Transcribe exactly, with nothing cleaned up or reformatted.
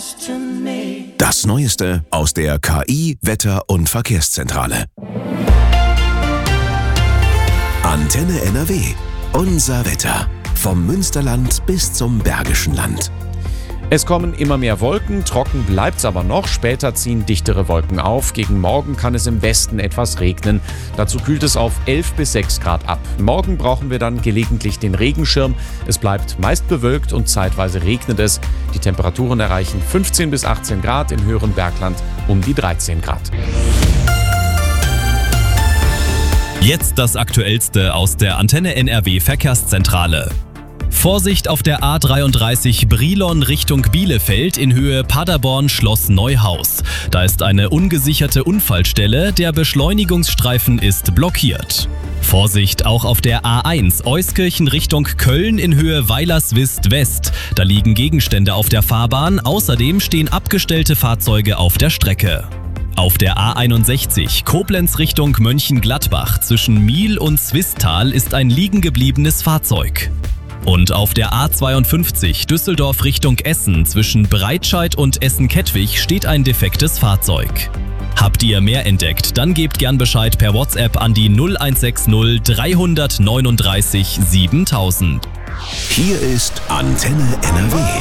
Das Neueste aus der K I-, Wetter- und Verkehrszentrale. Antenne N R W. Unser Wetter. Vom Münsterland bis zum Bergischen Land. Es kommen immer mehr Wolken, trocken bleibt's aber noch. Später ziehen dichtere Wolken auf. Gegen Morgen kann es im Westen etwas regnen. Dazu kühlt es auf elf bis sechs Grad ab. Morgen brauchen wir dann gelegentlich den Regenschirm. Es bleibt meist bewölkt und zeitweise regnet es. Die Temperaturen erreichen fünfzehn bis achtzehn Grad, im höheren Bergland um die dreizehn Grad. Jetzt das Aktuellste aus der Antenne N R W Verkehrszentrale. Vorsicht auf der A dreiunddreißig Brilon Richtung Bielefeld in Höhe Paderborn-Schloss Neuhaus. Da ist eine ungesicherte Unfallstelle, der Beschleunigungsstreifen ist blockiert. Vorsicht auch auf der A eins Euskirchen Richtung Köln in Höhe Weilerswist West. Da liegen Gegenstände auf der Fahrbahn, außerdem stehen abgestellte Fahrzeuge auf der Strecke. Auf der A einundsechzig Koblenz Richtung Mönchengladbach zwischen Miel und Zwistal ist ein liegen gebliebenes Fahrzeug. Und auf der A zweiundfünfzig Düsseldorf Richtung Essen zwischen Breitscheid und Essen-Kettwig steht ein defektes Fahrzeug. Habt ihr mehr entdeckt, dann gebt gern Bescheid per WhatsApp an die null eins sechs null drei neun neun siebentausend. Hier ist Antenne N R W.